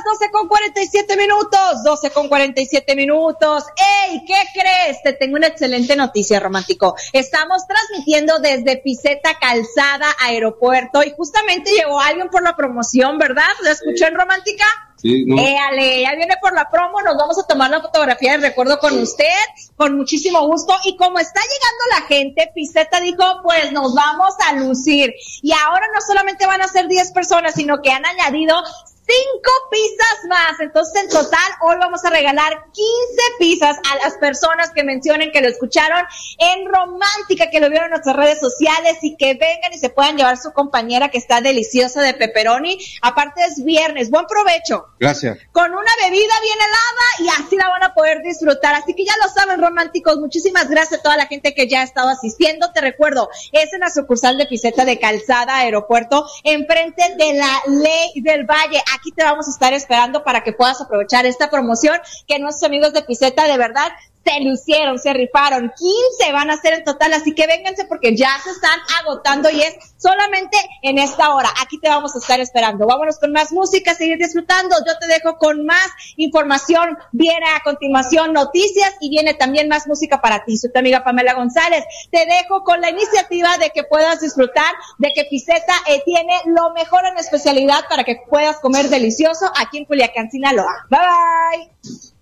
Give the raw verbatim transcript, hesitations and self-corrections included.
doce con cuarenta y siete minutos, doce con cuarenta y siete minutos. ¡Ey! ¿Qué crees? Te tengo una excelente noticia, romántico. Estamos transmitiendo desde Pizeta Calzada Aeropuerto y justamente llegó alguien por la promoción, ¿verdad? ¿Lo escuchó en Romántica? Sí, no. Éale, ya viene por la promo, nos vamos a tomar la fotografía de recuerdo con usted, con muchísimo gusto, y como está llegando la gente, Pizeta dijo, pues nos vamos a lucir, y ahora no solamente van a ser diez personas, sino que han añadido cinco pizzas más. Entonces en total hoy vamos a regalar quince pizzas a las personas que mencionen que lo escucharon en Romántica, que lo vieron en nuestras redes sociales, y que vengan y se puedan llevar su compañera que está deliciosa de pepperoni. Aparte es viernes, buen provecho. Gracias. Con una bebida bien helada y así la van a poder disfrutar. Así que ya lo saben, románticos, muchísimas gracias a toda la gente que ya ha estado asistiendo. Te recuerdo, es en la sucursal de Pizeta de Calzada Aeropuerto, enfrente de la Ley del Valle. Aquí te vamos a estar esperando para que puedas aprovechar esta promoción que nuestros amigos de Pizeta de verdad se lucieron, se rifaron. quince van a ser en total, así que vénganse porque ya se están agotando y es solamente en esta hora. Aquí te vamos a estar esperando. Vámonos con más música, seguir disfrutando. Yo te dejo con más información. Viene a continuación noticias y viene también más música para ti. Soy tu amiga Pamela González. Te dejo con la iniciativa de que puedas disfrutar de que Pizeta eh, tiene lo mejor en especialidad para que puedas comer delicioso aquí en Culiacán, Sinaloa. Bye bye.